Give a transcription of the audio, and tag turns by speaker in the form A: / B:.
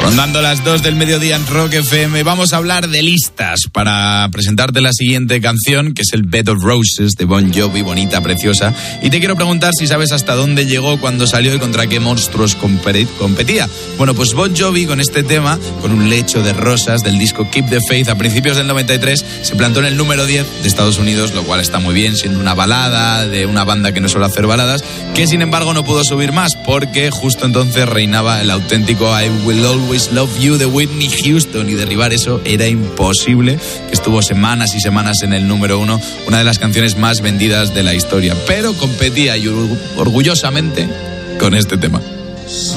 A: Rondando las 2 del mediodía en Rock FM, vamos a hablar de listas para presentarte la siguiente canción, que es el Bed of Roses de Bon Jovi, bonita, preciosa. Y te quiero preguntar si sabes hasta dónde llegó cuando salió y contra qué monstruos competía. Bueno, pues Bon Jovi con este tema, con un lecho de rosas del disco Keep the Faith a principios del 93, se plantó en el número 10 de Estados Unidos, lo cual está muy bien, siendo una balada de una banda que no suele hacer baladas, que sin embargo no pudo subir más porque justo entonces reinaba el auténtico I Will Always Love You de Whitney Houston, y derribar eso era imposible, que estuvo semanas y semanas en el número 1, una de las canciones más vendidas de la historia, pero competía y orgullosamente con este tema.